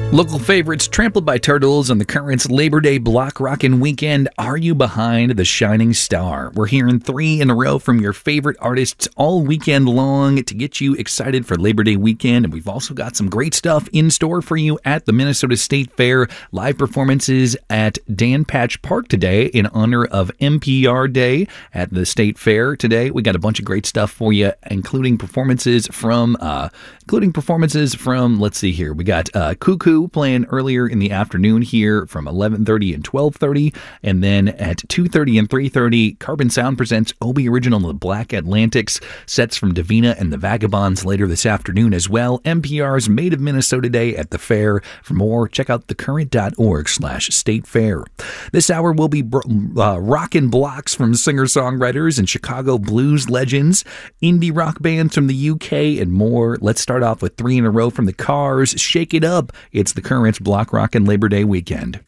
Local favorites Trampled by Turtles and the Currents' Labor Day Block Rockin' Weekend. Are You Behind the Shining Star? We're hearing 3 in a row from your favorite artists all weekend long to get you excited for Labor Day weekend. And we've also got some great stuff in store for you at the Minnesota State Fair. Live performances at Dan Patch Park today in honor of NPR Day at the State Fair today. We got a bunch of great stuff for you, including performances from, let's see here. We got Cuckoo playing earlier in the afternoon here from 11:30 and 12:30, and then at 2:30 and 3:30, Carbon Sound presents Obi Original and the Black Atlantics, sets from Davina and the Vagabonds later this afternoon as well. NPR's Made of Minnesota Day at the fair. For more, check out thecurrent.org/state fair. This hour will be rockin' blocks from singer-songwriters and Chicago blues legends, indie rock bands from the UK, and more. Let's start off with 3 in a row from the Cars. Shake It Up. It's the Currents Block Rockin' Labor Day weekend.